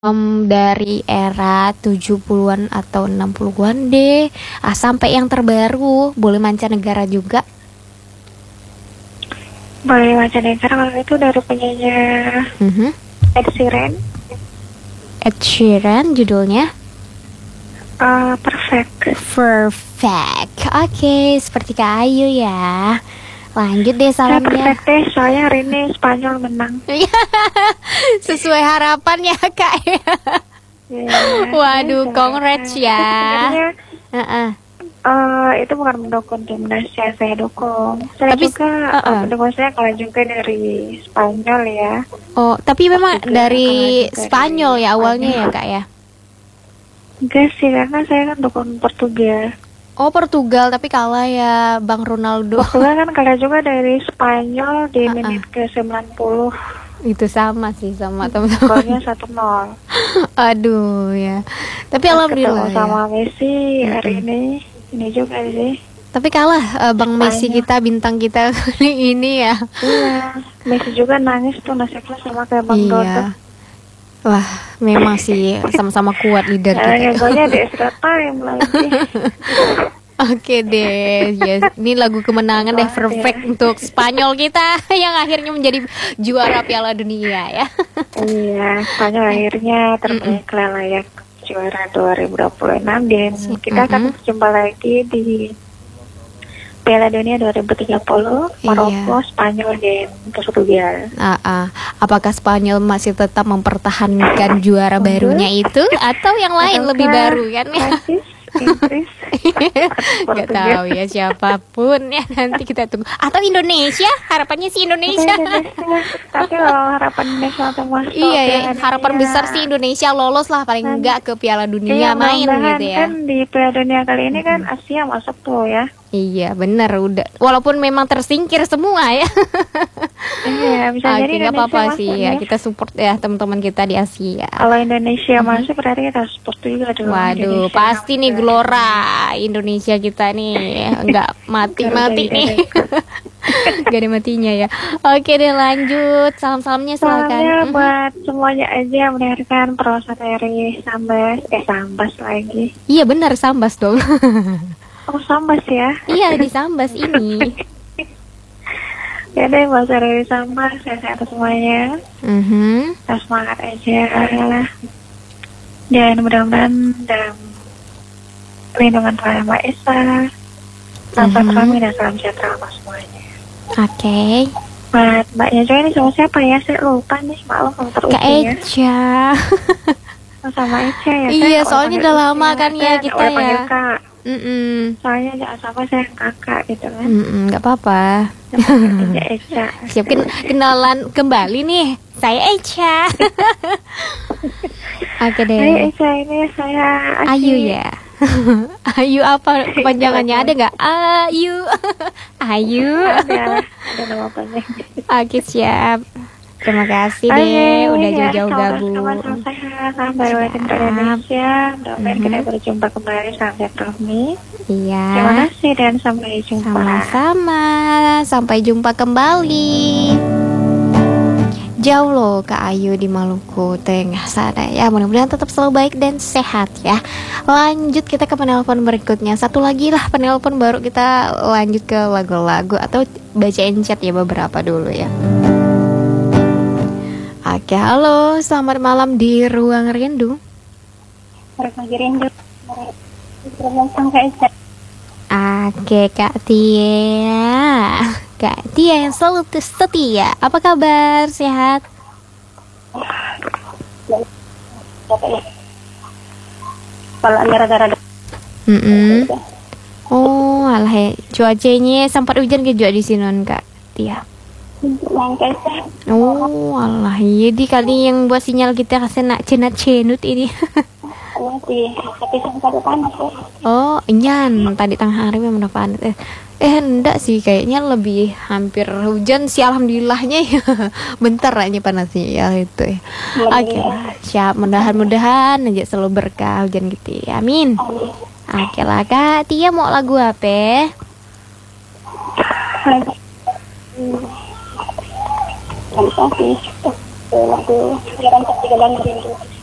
Dari era 70-an atau 60-an deh. Sampai yang terbaru, boleh mancanegara juga. Boleh mancanegara kalau itu dari penyanyi Ed Sheeran. Ed Sheeran judulnya? Perfect. Perfect. Oke, seperti Kak Ayu ya. Lanjut deh salamnya. Perfect deh, soalnya hari ini Spanyol menang. Sesuai harapan ya Kak ya. Waduh, congrats ya. Itu bukan mendukung timnas yang saya dukung. Saya Tapi, juga mendukung, saya kalau juga dari Spanyol ya. Oh, tapi memang Juga dari Spanyol ya awalnya Spanyol. ya Kak ya. Enggak sih, karena saya kan dukung Portugal. Oh, Portugal tapi kalah ya Bang Ronaldo. Portugal kan kalah juga dari Spanyol di menit ke 90. Itu sama sih sama teman-teman. Golnya 1-0. Aduh ya. Tapi alhamdulillah ketemu sama ya. Messi hari ini juga sih. Tapi kalah Bang Messi kita, bintang kita kali ini ya. Iya, Messi juga nangis tuh, nasibnya sama kayak Bang Dodo. Iya. Wah, memang sih sama-sama kuat leader kita. Golnya di extra time lagi. Oke deh, ya, ini lagu kemenangan deh, perfect untuk Spanyol kita yang akhirnya menjadi juara Piala Dunia ya. Iya, Spanyol akhirnya terbaik layak juara 2026 dan kita akan berjumpa lagi di Piala Dunia 2030, Maroko, Spanyol dan Portugal. Apakah Spanyol masih tetap mempertahankan juara barunya itu atau yang lain lebih baru kan ya? Inggris, nggak tahu ya, siapapun ya, nanti kita tunggu. Atau Indonesia, harapannya sih Indonesia. Tapi kalau harapan Indonesia untuk masuk, iya ya, harapan besar sih Indonesia lolos lah paling enggak ke Piala Dunia main gitu ya. Kan di Piala Dunia kali ini kan Asia masuk tuh ya. Iya bener, udah walaupun memang tersingkir semua ya. Iya, bisa jadi nggak apa-apa sih ya, kita support ya teman-teman kita di Asia. Kalau Indonesia masuk berarti kita support juga dong. Waduh, pasti nih gelora Indonesia kita nih nggak mati-mati nih. Gak ada matinya ya. Oke deh, lanjut salam-salamnya silakan. Salamnya buat semuanya aja mendengarkan Prosa dari Sambas lagi. Iya benar, Sambas dong. Oh, Sambas ya? Iya, di Sambas ini. Ya deh, bahasa dari Sambas, sehat semuanya. Semangat aja lah. Dan mudah-mudahan dalam perlindungan Tuhan Yang Maha Esa, salam kami dan salam sejahtera untuk semuanya. Oke. Buat mbaknya juga ini sama siapa ya? Saya lupa nih, maklum kalau teruji Kak Eca. Sama Eca ya? Iya, soalnya udah lama kan ya kita ya. Kak. Soalnya jangan sampai saya kakak gitu kan. Nggak apa-apa. Eca. Siap kenalan kembali nih. Saya Eca. Oke deh. Hai Eca, ini saya Ayu ya. Ayu apa kepanjangannya, ada nggak? Ayu. Ayu. Ada nama panjang. Oke, siap. Terima kasih deh udah jauh-jauh gabung. Salam sehat, salam baru dari Indonesia. Mudah-mudahan kita berjumpa kembali sampai Rohmi. Iya. Terima kasih dan sampai jumpa. Sama-sama. Sampai jumpa kembali. Jauh loh Kak Ayu di Maluku Tengah sana ya. Mudah-mudahan tetap selalu baik dan sehat ya. Lanjut kita ke penelpon berikutnya. Satu lagi lah penelpon, baru kita lanjut ke lagu-lagu atau bacain chat ya beberapa dulu ya. Oke, halo, selamat malam di Ruang Rindu. Oke, Kak Tia. Kak Tia yang selalu setia. Apa kabar? Sehat? Oh, alah ya. Cuacanya sempat hujan ke juga di sini Kak Tia. Oh, alah, iya di kali yang buat sinyal kita kena cenut ini. Oh, nyan tadi tengah hari memang udah panas. Enggak sih, kayaknya lebih hampir hujan sih alhamdulillahnya ya. Bentar aja panasnya ya itu ya. Oke, siap, mudah-mudahan aja selalu berkah hujan gitu ya. Amin. Oke lah Kak Tia, mau lagu apa? Lagu Jalan Kaki Galang Rindu.